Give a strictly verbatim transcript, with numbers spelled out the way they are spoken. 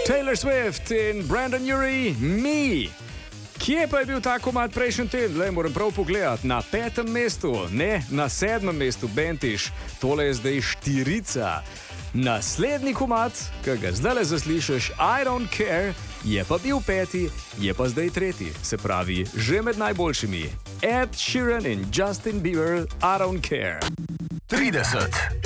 Taylor Swift in Brandon Urie, Me. Kje pa je bil ta komad prejšnji teden? Le moram prav pogledati. Na petem mestu, ne na sedmem mestu, Bentiš. Tole je zdaj štirica. Naslednji komad, ki ga zdaj le zaslišiš, I Don't Care, je pa bil peti, je pa zdaj tretji. Se pravi, že med najboljšimi. Ed Sheeran in Justin Bieber, I Don't Care. trideset